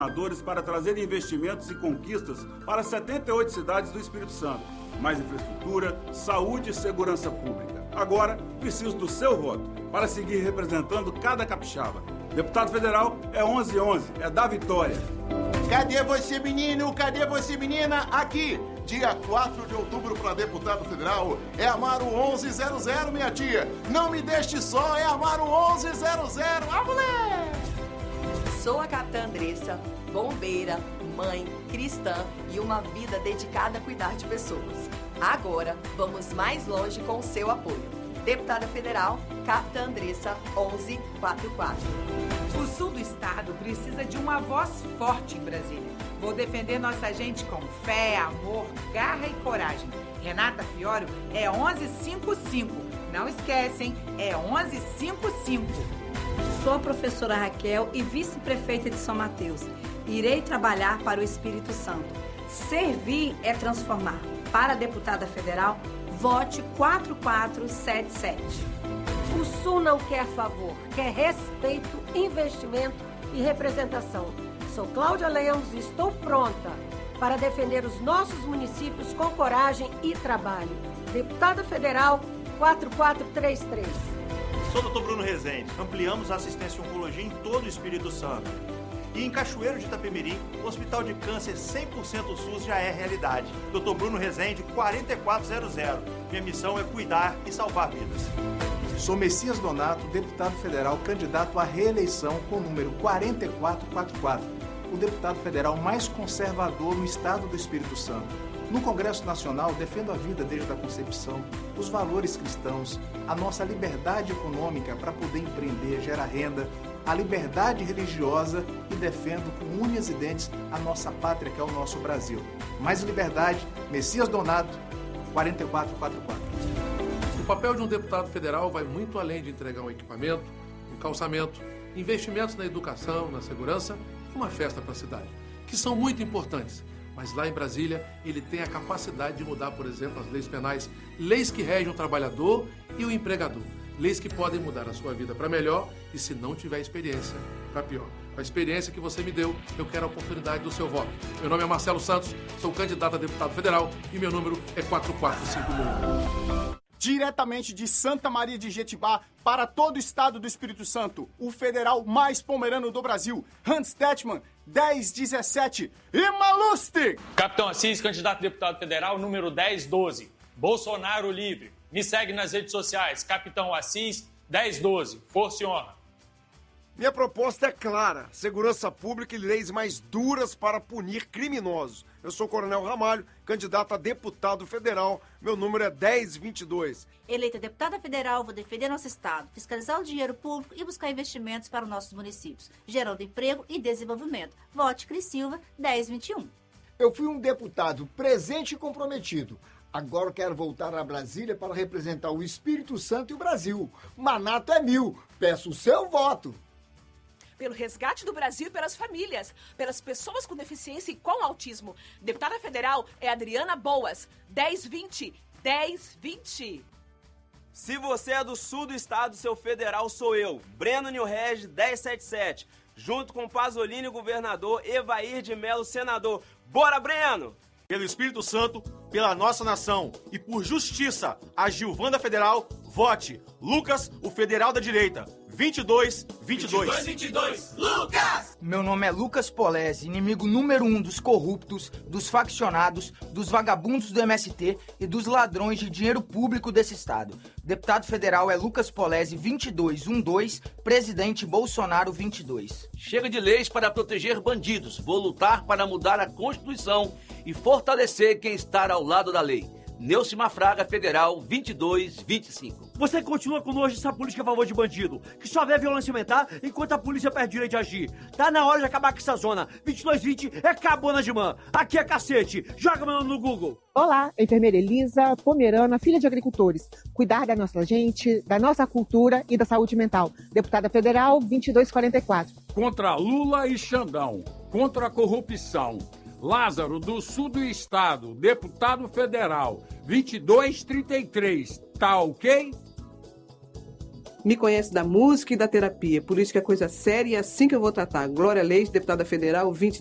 para trazer investimentos e conquistas para 78 cidades do Espírito Santo. Mais infraestrutura, saúde e segurança pública. Agora, preciso do seu voto para seguir representando cada capixaba. Deputado federal é 1111, é da vitória. Cadê você, menino? Cadê você, menina? Aqui, dia 4 de outubro para deputado federal, é Amaro 1100, minha tia. Não me deixe só, é Amaro 1100. Ah, moleque! Sou a capitã Andressa, bombeira, mãe, cristã e uma vida dedicada a cuidar de pessoas. Agora, vamos mais longe com o seu apoio. Deputada Federal, Capitã Andressa, 1144. O sul do estado precisa de uma voz forte em Brasília. Vou defender nossa gente com fé, amor, garra e coragem. Renata Fiório é 1155. Não esquecem, é 1155. Sou a professora Raquel e vice-prefeita de São Mateus. Irei trabalhar para o Espírito Santo. Servir é transformar. Para a deputada federal, vote 4477. O Sul não quer favor, quer respeito, investimento e representação. Sou Cláudia Lemos e estou pronta para defender os nossos municípios com coragem e trabalho. Deputada federal 4433. Sou o Dr. Bruno Rezende. Ampliamos a assistência em oncologia em todo o Espírito Santo. E em Cachoeiro de Itapemirim, o Hospital de Câncer 100% SUS já é realidade. Dr. Bruno Rezende, 4400. Minha missão é cuidar e salvar vidas. Sou Messias Donato, deputado federal, candidato à reeleição com o número 4444. O deputado federal mais conservador no estado do Espírito Santo. No Congresso Nacional, defendo a vida desde a concepção, os valores cristãos, a nossa liberdade econômica para poder empreender, gerar renda, a liberdade religiosa e defendo com unhas e dentes a nossa pátria, que é o nosso Brasil. Mais liberdade, Messias Donato, 4444. O papel de um deputado federal vai muito além de entregar um equipamento, um calçamento, investimentos na educação, na segurança e uma festa para a cidade, que são muito importantes. Mas lá em Brasília, ele tem a capacidade de mudar, por exemplo, as leis penais, leis que regem o trabalhador e o empregador, leis que podem mudar a sua vida para melhor e, se não tiver experiência, para pior. Com a experiência que você me deu, eu quero a oportunidade do seu voto. Meu nome é Marcelo Santos, sou candidato a deputado federal e meu número é 4451. Diretamente de Santa Maria de Jetibá para todo o estado do Espírito Santo, o federal mais pomerano do Brasil, Hans Tetman, 1017 e Maluste! Capitão Assis, candidato a deputado federal, número 1012, Bolsonaro livre. Me segue nas redes sociais, Capitão Assis, 1012, força e honra. Minha proposta é clara, segurança pública e leis mais duras para punir criminosos. Eu sou o Coronel Ramalho, candidato a deputado federal, meu número é 1022. Eleita deputada federal, vou defender nosso estado, fiscalizar o dinheiro público e buscar investimentos para os nossos municípios, gerando emprego e desenvolvimento. Vote Cris Silva, 1021. Eu fui um deputado presente e comprometido. Agora eu quero voltar a Brasília para representar o Espírito Santo e o Brasil. Manato é 1000. Peço o seu voto. Pelo resgate do Brasil e pelas famílias, pelas pessoas com deficiência e com autismo. Deputada federal é Adriana Boas, 1020, 1020. Se você é do sul do estado, seu federal sou eu, Breno Nilreg, 1077. Junto com Pasolini, governador, Evair de Mello, senador. Bora, Breno! Pelo Espírito Santo, pela nossa nação e por justiça, a Gilvanda Federal, vote Lucas, o federal da direita, 2222. 22, Lucas! Meu nome é Lucas Polese, inimigo número 1 dos corruptos, dos faccionados, dos vagabundos do MST e dos ladrões de dinheiro público desse estado. Deputado federal é Lucas Polese, 2212, presidente Bolsonaro, 22. Chega de leis para proteger bandidos. Vou lutar para mudar a Constituição e fortalecer quem está ao lado da lei. Neuci Mafraga, Federal, 2225. Você continua com nojo dessa política a favor de bandido, que só vê a violência aumentar enquanto a polícia perde direito de agir. Tá na hora de acabar com essa zona. 2220 é cabona de man. Aqui é cacete. Joga meu nome no Google. Olá, enfermeira Elisa, pomerana, filha de agricultores. Cuidar da nossa gente, da nossa cultura e da saúde mental. Deputada Federal, 2244. Contra Lula e Xandão. Contra a corrupção. Lázaro, do sul do estado, deputado federal, 2233. Tá ok? me conhece da música e da terapia, por isso que é coisa séria e é assim que eu vou tratar. Glória Leite, deputada federal, 20